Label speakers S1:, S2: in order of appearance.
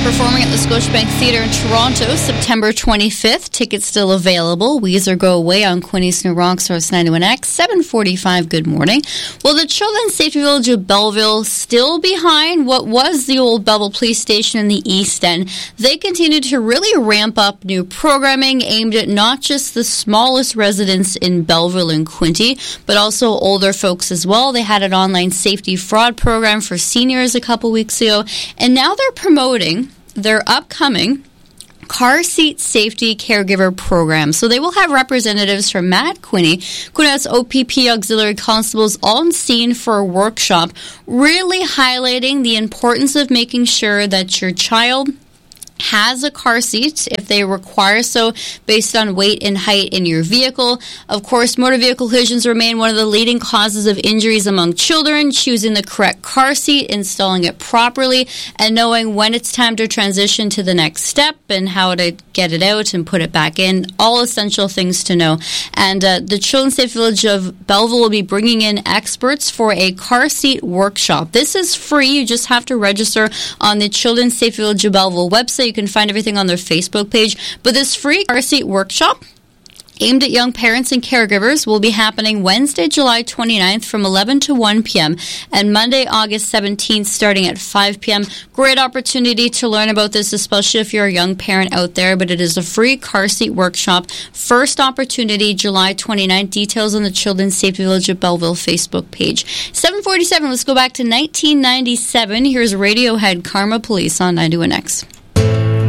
S1: Performing at the Scotiabank Theatre in Toronto, September 25th. Tickets still available. Weezer Go Away on Quinny's New Rock Source 91X, 7:45. Good morning. Well, the Children's Safety Village of Belleville still behind what was the old Belleville Police Station in the East End. They continue to really ramp up new programming aimed at not just the smallest residents in Belleville and Quinte, but also older folks as well. They had an online safety fraud program for seniors a couple weeks ago, and now they're promoting their upcoming car seat safety caregiver program. So they will have representatives from Matt Quinte, Quinnipiac's OPP auxiliary constables on scene for a workshop, really highlighting the importance of making sure that your child has a car seat if they require so based on weight and height in your vehicle. Of course, motor vehicle collisions remain one of the leading causes of injuries among children. Choosing the correct car seat, installing it properly, and knowing when it's time to transition to the next step and how to get it out and put it back in. All essential things to know. And the Children's Safety Village of Belleville will be bringing in experts for a car seat workshop. This is free. You just have to register on the Children's Safety Village of Belleville website. You can find everything on their Facebook page. But this free car seat workshop aimed at young parents and caregivers will be happening Wednesday, July 29th from 11 to 1 p.m. and Monday, August 17th starting at 5 p.m. Great opportunity to learn about this, especially if you're a young parent out there, but it is a free car seat workshop. First opportunity, July 29th. Details on the Children's Safety Village of Belleville Facebook page. 7:47, let's go back to 1997. Here's Radiohead, Karma Police on 91X.